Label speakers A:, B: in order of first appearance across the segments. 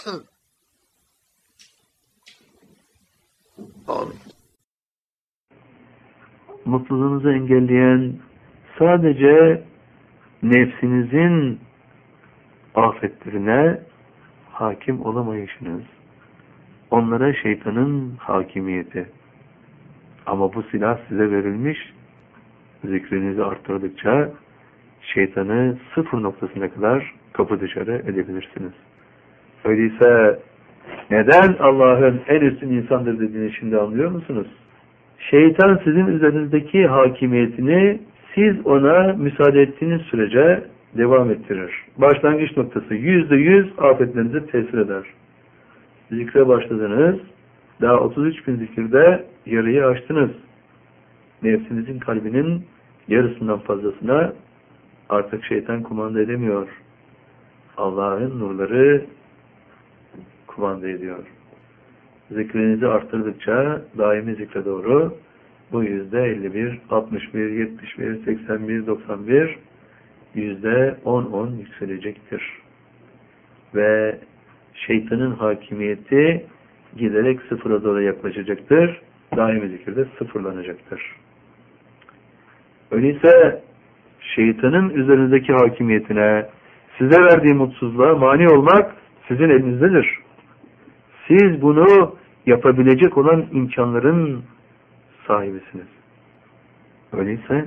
A: Amin. Mutluluğunuzu engelleyen sadece nefsinizin afetlerine hakim olamayışınız. Onlara şeytanın hakimiyeti. Ama bu silah size verilmiş. Zikrinizi arttırdıkça şeytanı sıfır noktasına kadar kapı dışarı edebilirsiniz. Öyleyse neden Allah'ın en üstün insandır dediğini şimdi anlıyor musunuz? Şeytan sizin üzerinizdeki hakimiyetini siz ona müsaade ettiğiniz sürece devam ettirir. Başlangıç noktası %100 afetlerinize tesir eder. Zikre başladınız. Daha 33 bin zikirde yarıyı aştınız. Nefsinizin kalbinin yarısından fazlasına artık şeytan kumanda edemiyor. Allah'ın nurları kumanda ediyor. Zikrinizi arttırdıkça daimi zikre doğru bu %51, 61, 71, 81, 91 %10-10 yükselecektir. Ve şeytanın hakimiyeti giderek sıfıra doğru yaklaşacaktır. Daimi zikirde sıfırlanacaktır. Öyleyse şeytanın üzerinizdeki hakimiyetine, size verdiği mutsuzluğa mani olmak sizin elinizdedir. Siz bunu yapabilecek olan imkanların sahibisiniz. Öyleyse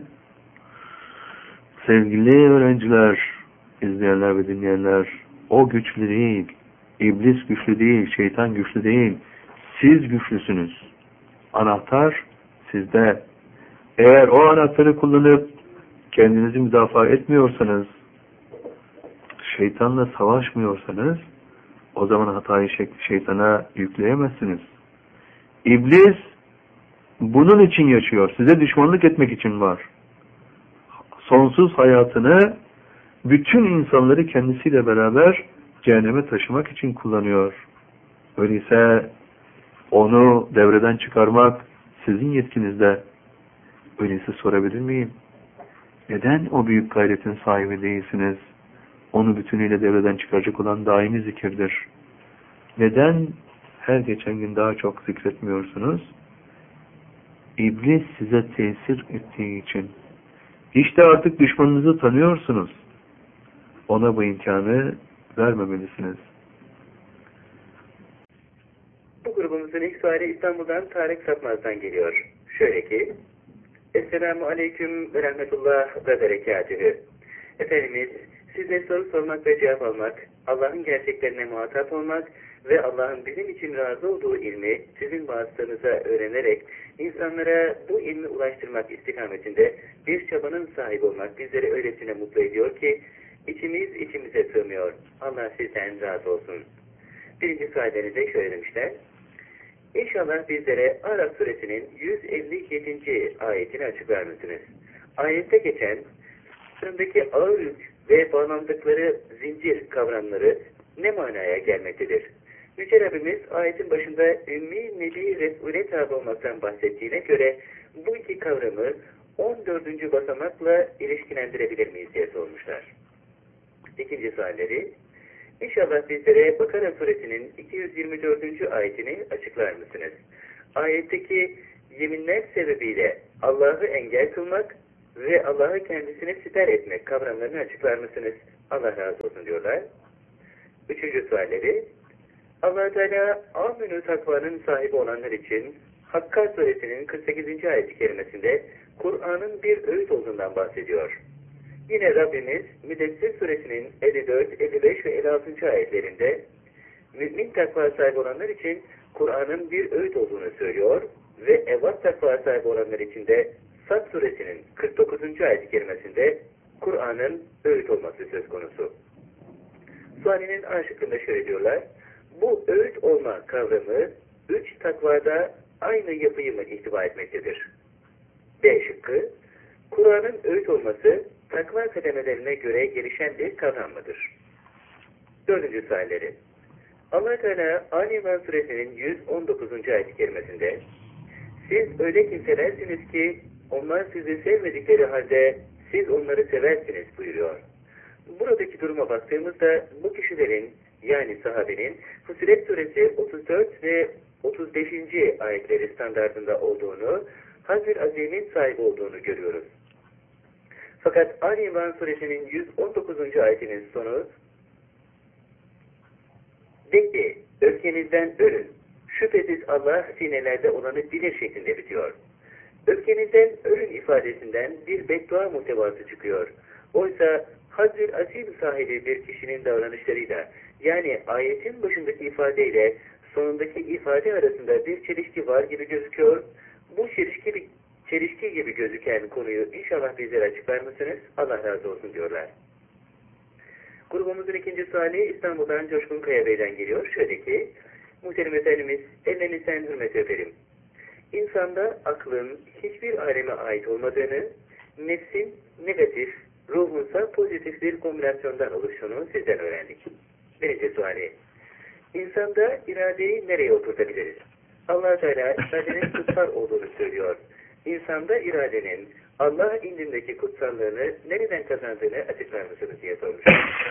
A: sevgili öğrenciler, izleyenler ve dinleyenler, o güçlü değil, iblis güçlü değil, şeytan güçlü değil, siz güçlüsünüz. Anahtar sizde. Eğer o anahtarı kullanıp kendinizi müdafaa etmiyorsanız, şeytanla savaşmıyorsanız, o zaman hatayı şeytana yükleyemezsiniz. İblis bunun için yaşıyor. Size düşmanlık etmek için var. Sonsuz hayatını bütün insanları kendisiyle beraber cehenneme taşımak için kullanıyor. Öyleyse onu devreden çıkarmak sizin yetkinizde. Öyleyse sorabilir miyim? Neden o büyük gayretin sahibi değilsiniz? Onu bütünüyle devreden çıkaracak olan daimi zikirdir. Neden her geçen gün daha çok zikretmiyorsunuz? İblis size tesir ettiği için. İşte artık düşmanınızı tanıyorsunuz. Ona bu imkanı vermemelisiniz.
B: Bu grubumuzun ilk suali İstanbul'dan Tarık Sapmaz'dan geliyor. Şöyle ki: Esselamu Aleyküm ve Rahmetullah ve Berekatühü. Efendimiz, size soru sormak ve cevap almak, Allah'ın gerçeklerine muhatap olmak ve Allah'ın bizim için razı olduğu ilmi sizin vasıtanıza öğrenerek insanlara bu ilmi ulaştırmak istikametinde bir çabanın sahibi olmak bizleri öylesine mutlu ediyor ki içimiz içimize sığmıyor. Allah sizden razı olsun. Birinci suallerinde şöyle demişler: İnşallah bizlere Araf suresinin 157. ayetini açıklar mısınız? Ayette geçen sırasındaki ağır yük ve bağlandıkları zincir kavramları ne manaya gelmektedir? Yüce Rabbimiz ayetin başında Ümmi Nebi Resul'e tabi olmaktan bahsettiğine göre bu iki kavramı 14. basamakla ilişkilendirebilir miyiz diye sormuşlar. İkinci sualleri: İnşallah bizlere Bakara suresinin 224. ayetini açıklar mısınız? Ayetteki yeminler sebebiyle Allah'ı engel kılmak ve Allah'ı kendisine siper etmek kavramlarını açıklar mısınız? Allah razı olsun diyorlar. Üçüncü sualleri: Allah Teala amünü takvanın sahibi olanlar için Hakka suresinin 48. ayet-i kerimesinde Kur'an'ın bir öğüt olduğundan bahsediyor. Yine Rabbimiz Müddessir suresinin 54, 55 ve 56. ayetlerinde mümin takva sahibi olanlar için Kur'an'ın bir öğüt olduğunu söylüyor ve evat takva sahibi olanlar için de Sad suresinin 49. ayet-i kerimesinde Kur'an'ın öğüt olması söz konusu. Sualinin A şıkkında şöyle diyorlar: bu öğüt olma kavramı 3 takvada aynı yapıyı mı ihtiva etmektedir? B şıkkı: Kur'an'ın öğüt olması takva kademelerine göre gelişen bir kavram mıdır? Dördüncü sualleri: Allah Teala Ali İmran suresinin 119. ayet-i kerimesinde siz öyle kimselersiniz ki onlar sizi sevmedikleri halde siz onları seversiniz buyuruyor. Buradaki duruma baktığımızda bu kişilerin yani sahabenin Fussilet suresi 34 ve 35. ayetleri standartında olduğunu, Hazr-ı Azim'in sahibi olduğunu görüyoruz. Fakat Ali İmran suresinin 119. ayetinin sonu, de ki, öfkenizden ölün. Şüphesiz Allah sinelerde olanı bilir şeklinde bitiyor. Öfkenizden ölün ifadesinden bir beddua muhtevası çıkıyor. Oysa Hazr-ı Azim sahibi bir kişinin davranışlarıyla, yani ayetin başındaki ifadeyle sonundaki ifade arasında bir çelişki var gibi gözüküyor. Bu çelişki gibi gözüken konuyu inşallah bizlere açıklar mısınız? Allah razı olsun diyorlar. Grubumuzun ikinci suali İstanbul'dan Coşkun Kaya Bey'den geliyor. Şöyle ki, muhterem efendimiz, ellerinizden hürmet öperim. İnsanda aklın hiçbir aleme ait olmadığını, nefsin negatif, ruhunsa pozitif bir kombinasyondan oluştuğunu sizden öğrendik. Birinci suali, İnsanda iradeyi nereye oturtabiliriz? Allah Teala iradenin kutsal olduğunu söylüyor. İnsanda iradenin Allah indindeki kutsallığını nereden kazandığını açıklar mısınız diye sormuş.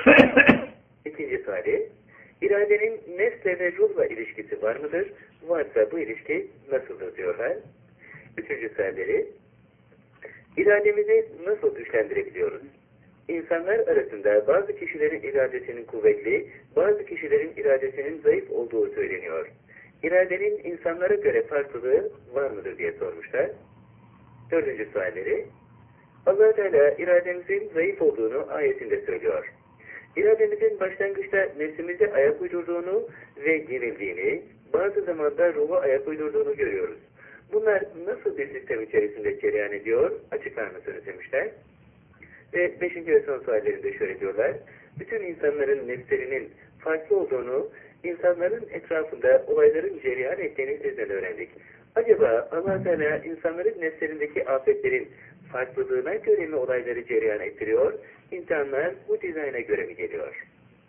B: İkinci suali, iradenin nefsle ve ruhla ilişkisi var mıdır? Varsa bu ilişki nasıldır diyorlar. Üçüncü sualleri, irademizi nasıl güçlendirebiliyoruz? İnsanlar arasında bazı kişilerin iradesinin kuvvetli, bazı kişilerin iradesinin zayıf olduğu söyleniyor. İradenin insanlara göre farklılığı var mıdır diye sormuşlar. Dördüncü sualleri, Allah Teala irademizin zayıf olduğunu ayetinde söylüyor. İrademizin başlangıçta nefsimize ayak uydurduğunu ve yenildiğini, bazı zamanda ruha ayak uydurduğunu görüyoruz. Bunlar nasıl bir sistem içerisinde cereyan ediyor? Açıklar mısınız demişler. Ve beşinci ve son suallerinde şöyle diyorlar. Bütün insanların nefslerinin farklı olduğunu, insanların etrafında olayların cereyan ettiğini sizden öğrendik. Acaba Allah Teala insanların nefslerindeki afetlerin farklılığına göre mi olayları cereyan ettiriyor? İmtihanlar bu dizayna göre mi geliyor?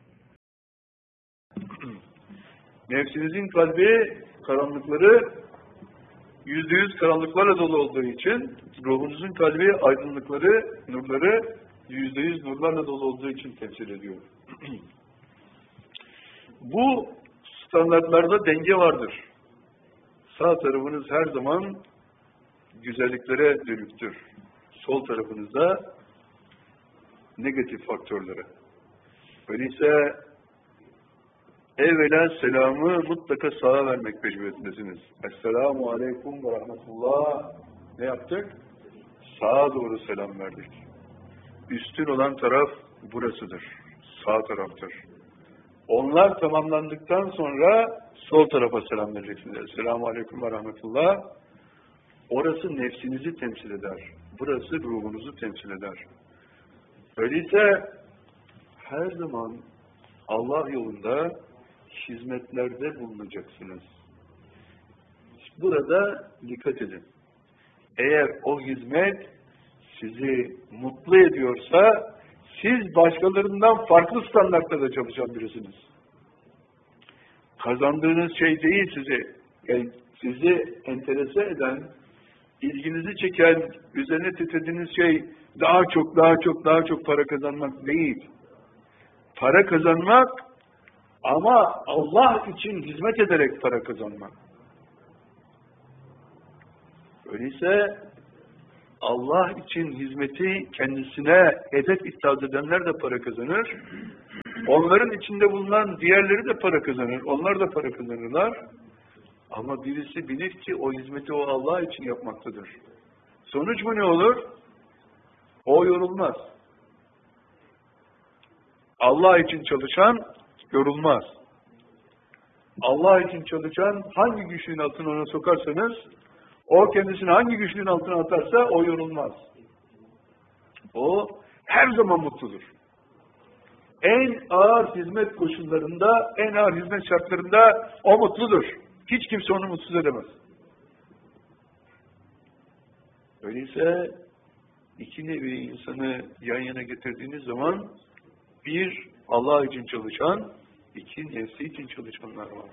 C: Nefsinizin kalbi karanlıkları %100 karanlıklarla dolu olduğu için, ruhunuzun kalbi aydınlıkları, nurları %100 nurlarla dolu olduğu için temsil ediyor. Bu standartlarda denge vardır. Sağ tarafınız her zaman güzelliklere dönüktür. Sol tarafınızda negatif faktörlere. Öyleyse evvela selamı mutlaka sağa vermek mecburiyetindesiniz. Esselamu aleyküm ve rahmetullah. Ne yaptık? Sağa doğru selam verdik. Üstün olan taraf burasıdır. Sağ taraftır. Onlar tamamlandıktan sonra sol tarafa selam vereceksiniz. Esselamu aleyküm ve rahmetullah. Orası nefsinizi temsil eder. Burası ruhunuzu temsil eder. Öyleyse her zaman Allah yolunda hizmetlerde bulunacaksınız. Burada dikkat edin. Eğer o hizmet sizi mutlu ediyorsa siz başkalarından farklı standartlarda çalışan birisiniz. Kazandığınız şey değil sizi enterese eden, ilginizi çeken, üzerine titrediğiniz şey daha çok para kazanmak değil. Para kazanmak ama Allah için hizmet ederek para kazanmak. Öyleyse Allah için hizmeti kendisine hedef ittihaz edenler de para kazanır. Onların içinde bulunan diğerleri de para kazanır. Onlar da para kazanırlar. Ama birisi bilir ki o hizmeti o Allah için yapmaktadır. Sonuç mu ne olur? O yorulmaz. Allah için çalışan yorulmaz. Allah için çalışan hangi güçlüğün altına ona sokarsanız, o kendisini hangi güçlüğün altına atarsa o yorulmaz. O her zaman mutludur. En ağır hizmet koşullarında, en ağır hizmet şartlarında o mutludur. Hiç kimse onu mutsuz edemez. Öyleyse iki nevi insanı yan yana getirdiğiniz zaman bir Allah için çalışan, iki nefsi için çalışanlar var.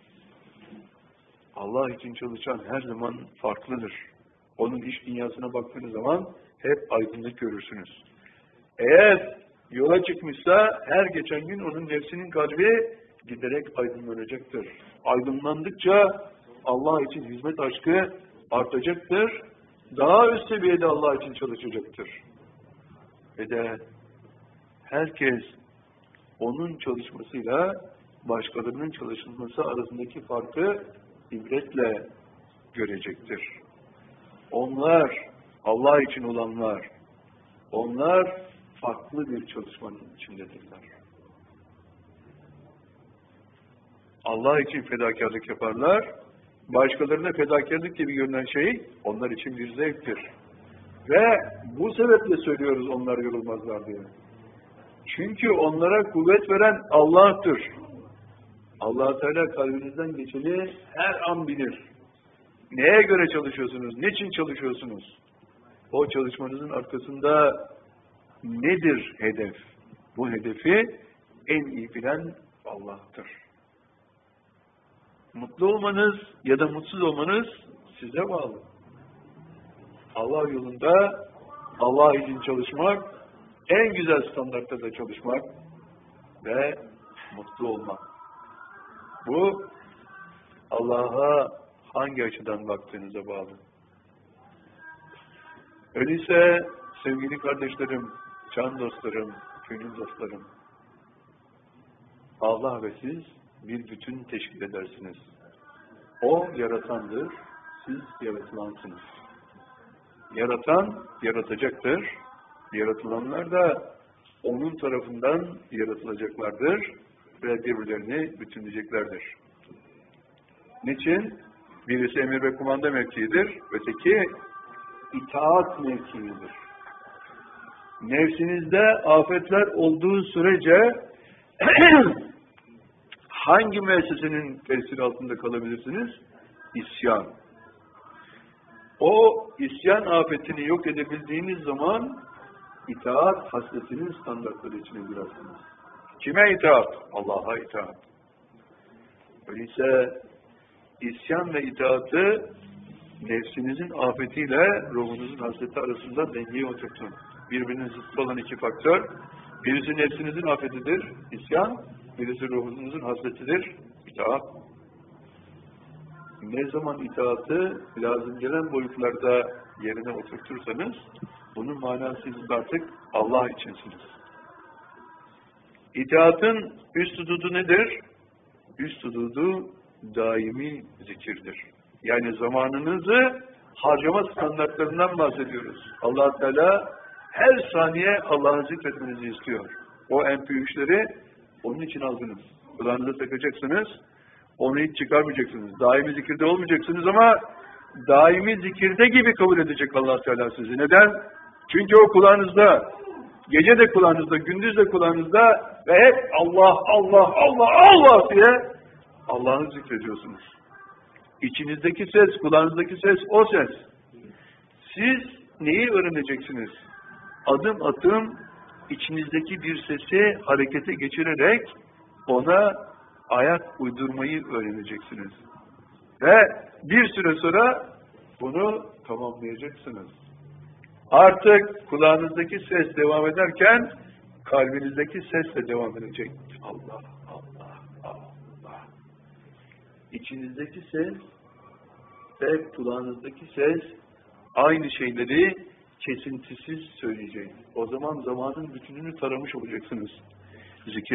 C: Allah için çalışan her zaman farklıdır. Onun iş dünyasına baktığınız zaman hep aydınlık görürsünüz. Eğer yola çıkmışsa her geçen gün onun nefsinin kalbi giderek aydınlanacaktır. Aydınlandıkça Allah için hizmet aşkı artacaktır. Daha üst seviyede Allah için çalışacaktır. Ve de herkes onun çalışmasıyla başkalarının çalışması arasındaki farkı ibretle görecektir. Onlar, Allah için olanlar, onlar farklı bir çalışmanın içindedirler. Allah için fedakarlık yaparlar, başkalarına fedakarlık gibi görünen şey onlar için bir zevktir. Ve bu sebeple söylüyoruz onlar yorulmazlar diye. Çünkü onlara kuvvet veren Allah'tır. Allah Teala kalbinizden geçeni her an bilir. Neye göre çalışıyorsunuz? Niçin çalışıyorsunuz? O çalışmanızın arkasında nedir hedef? Bu hedefi en iyi bilen Allah'tır. Mutlu olmanız ya da mutsuz olmanız size bağlı. Allah yolunda Allah için çalışmak, en güzel standartta da çalışmak ve mutlu olmak. Bu Allah'a hangi açıdan baktığınıza bağlı. Öyleyse sevgili kardeşlerim, can dostlarım, gönül dostlarım, Allah ve siz bir bütün teşkil edersiniz. O yaratandır, siz yaratılansınız. Yaratan yaratacaktır, yaratılanlar da onun tarafından yaratılacaklardır ve birbirlerini bütünleyeceklerdir. Niçin? Birisi emir ve kumanda mevkiidir, öteki itaat mevkiidir. Nefsinizde afetler olduğu sürece hangi müessesenin tesiri altında kalabilirsiniz? İsyan. O isyan afetini yok edebildiğiniz zaman itaat hasletinin standartları içine girersiniz. Kime itaat? Allah'a itaat. Öyleyse isyan ve itaatı nefsinizin afetiyle ruhunuzun hasreti arasında dengeyi oturtun. Birbirinin zıttı olan iki faktör. Birisi nefsinizin afetidir, isyan. Birisi ruhunuzun hasretidir, itaat. Ne zaman itaatı lazım gelen boyutlarda yerine oturtursanız, bunun manası artık Allah içinsiniz. İtaatın üst hududu nedir? Üst hududu daimi zikirdir. Yani zamanınızı harcama standartlarından bahsediyoruz. Allah Teala her saniye Allah'ı zikretmenizi istiyor. O MP3'leri onun için aldınız. Kulağınıza takacaksınız. Onu hiç çıkarmayacaksınız. Daimi zikirde olmayacaksınız ama daimi zikirde gibi kabul edecek Allah Teala sizi. Neden? Çünkü o kulağınızda, gece de kulağınızda, gündüz de kulağınızda ve hep Allah, Allah, Allah, Allah diye Allah'ı zikrediyorsunuz. İçinizdeki ses, kulağınızdaki ses o ses. Siz neyi öğreneceksiniz? Adım adım içinizdeki bir sesi harekete geçirerek ona ayak uydurmayı öğreneceksiniz. Ve bir süre sonra bunu tamamlayacaksınız. Artık kulağınızdaki ses devam ederken kalbinizdeki ses de devam edecek. Allah, Allah, Allah. İçinizdeki ses ve kulağınızdaki ses aynı şeyleri kesintisiz söyleyecek. O zaman zamanın bütününü taramış olacaksınız. Zikir